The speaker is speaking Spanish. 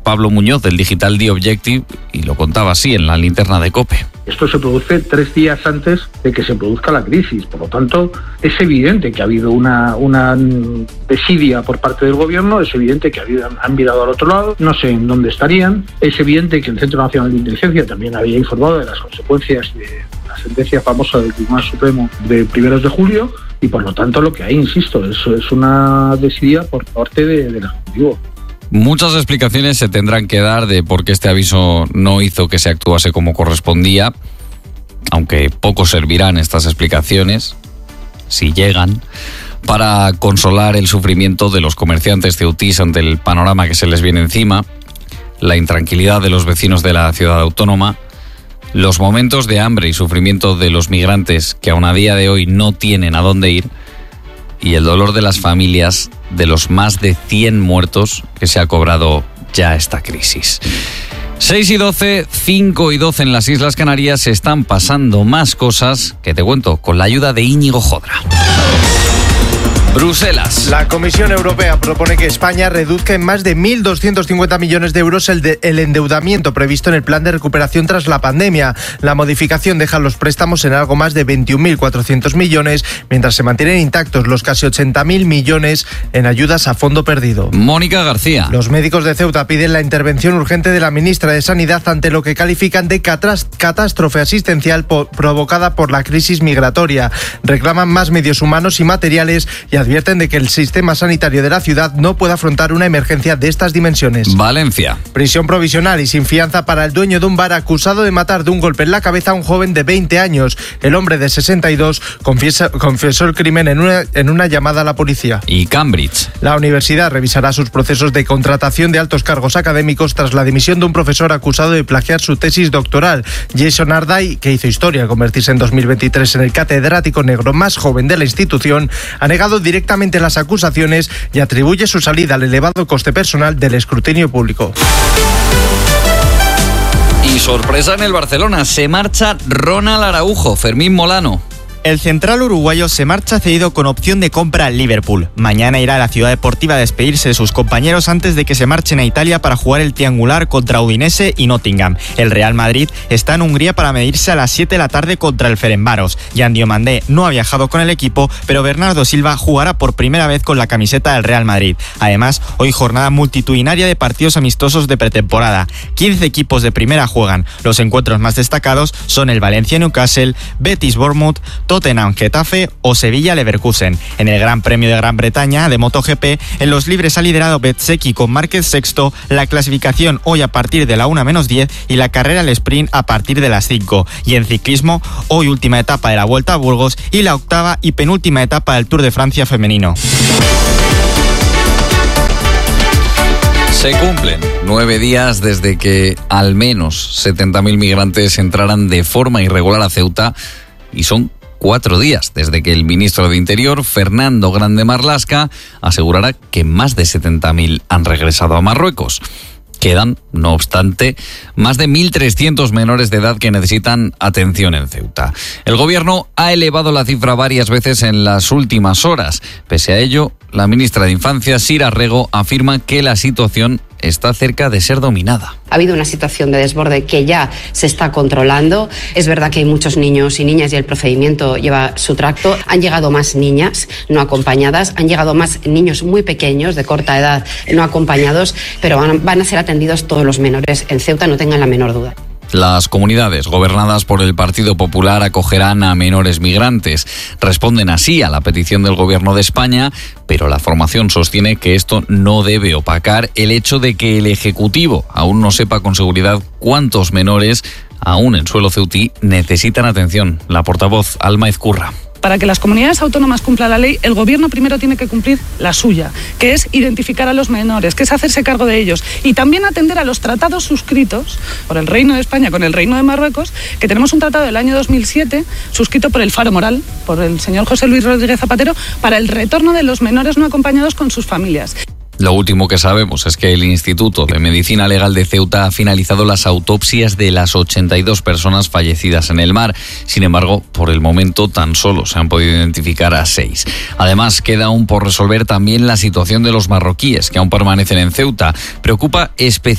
Pablo Muñoz del digital The Objective y lo contaba así en la linterna de COPE. Esto se produce 3 días antes de que se produzca la crisis, por lo tanto es evidente que ha habido una desidia por parte del gobierno, es evidente que han mirado al otro lado, no sé en dónde estarían, es evidente que el Centro Nacional de Inteligencia también había informado de las consecuencias de la sentencia famosa del Tribunal Supremo de 1 de julio y por lo tanto lo que hay, insisto, es una desidia por parte del Ejecutivo. Muchas explicaciones se tendrán que dar de por qué este aviso no hizo que se actuase como correspondía, aunque poco servirán estas explicaciones, si llegan, para consolar el sufrimiento de los comerciantes ceutís ante el panorama que se les viene encima, la intranquilidad de los vecinos de la ciudad autónoma, los momentos de hambre y sufrimiento de los migrantes que aún a día de hoy no tienen a dónde ir, y el dolor de las familias de los más de 100 muertos que se ha cobrado ya esta crisis. 6:12, 5:12 en las Islas Canarias. Se están pasando más cosas que te cuento con la ayuda de Íñigo Jodra. Bruselas. La Comisión Europea propone que España reduzca en más de 1.250 millones de euros el endeudamiento previsto en el plan de recuperación tras la pandemia. La modificación deja los préstamos en algo más de 21.400 millones, mientras se mantienen intactos los casi 80.000 millones en ayudas a fondo perdido. Mónica García. Los médicos de Ceuta piden la intervención urgente de la ministra de Sanidad ante lo que califican de catástrofe asistencial provocada por la crisis migratoria. Reclaman más medios humanos y materiales y advierten de que el sistema sanitario de la ciudad no puede afrontar una emergencia de estas dimensiones. Valencia. Prisión provisional y sin fianza para el dueño de un bar acusado de matar de un golpe en la cabeza a un joven de 20 años. El hombre de 62 confesó el crimen en una llamada a la policía. Y Cambridge. La universidad revisará sus procesos de contratación de altos cargos académicos tras la dimisión de un profesor acusado de plagiar su tesis doctoral. Jason Arday, que hizo historia al convertirse en 2023 en el catedrático negro más joven de la institución, ha negado directamente las acusaciones y atribuye su salida al elevado coste personal del escrutinio público. Y sorpresa en el Barcelona, se marcha Ronald Araujo. Fermín Molano. El central uruguayo se marcha cedido con opción de compra al Liverpool. Mañana irá a la ciudad deportiva a despedirse de sus compañeros antes de que se marchen a Italia para jugar el triangular contra Udinese y Nottingham. El Real Madrid está en Hungría para medirse a las 7 de la tarde contra el Ferencváros. Jan Diomandé no ha viajado con el equipo, pero Bernardo Silva jugará por primera vez con la camiseta del Real Madrid. Además, hoy jornada multitudinaria de partidos amistosos de pretemporada. 15 equipos de primera juegan. Los encuentros más destacados son el Valencia-Newcastle, Betis-Bournemouth, Tottenham-Getafe o Sevilla-Leverkusen. En el Gran Premio de Gran Bretaña de MotoGP, en los libres ha liderado Bezzecchi con Márquez sexto, la clasificación hoy a partir de la 1:10 y la carrera al sprint a partir de las 5. Y en ciclismo, hoy última etapa de la Vuelta a Burgos y la octava y penúltima etapa del Tour de Francia femenino. Se cumplen 9 días desde que al menos 70.000 migrantes entraran de forma irregular a Ceuta y son 4 días desde que el ministro de Interior, Fernando Grande Marlaska, asegurara que más de 70.000 han regresado a Marruecos. Quedan, no obstante, más de 1.300 menores de edad que necesitan atención en Ceuta. El gobierno ha elevado la cifra varias veces en las últimas horas. Pese a ello, la ministra de Infancia, Sira Rego, afirma que la situación está cerca de ser dominada. Ha habido una situación de desborde que ya se está controlando. Es verdad que hay muchos niños y niñas y el procedimiento lleva su tracto. Han llegado más niñas no acompañadas, han llegado más niños muy pequeños, de corta edad, no acompañados, pero van a ser atendidos todos los menores en Ceuta, no tengan la menor duda. Las comunidades gobernadas por el Partido Popular acogerán a menores migrantes. Responden así a la petición del Gobierno de España, pero la formación sostiene que esto no debe opacar el hecho de que el Ejecutivo aún no sepa con seguridad cuántos menores, aún en suelo ceutí, necesitan atención. La portavoz Alma Ezcurra. Para que las comunidades autónomas cumplan la ley, el gobierno primero tiene que cumplir la suya, que es identificar a los menores, que es hacerse cargo de ellos y también atender a los tratados suscritos por el Reino de España con el Reino de Marruecos, que tenemos un tratado del año 2007 suscrito por el Faro Moral, por el señor José Luis Rodríguez Zapatero, para el retorno de los menores no acompañados con sus familias. Lo último que sabemos es que el Instituto de Medicina Legal de Ceuta ha finalizado las autopsias de las 82 personas fallecidas en el mar. Sin embargo, por el momento tan solo se han podido identificar a 6. Además, queda aún por resolver también la situación de los marroquíes que aún permanecen en Ceuta. Preocupa especialmente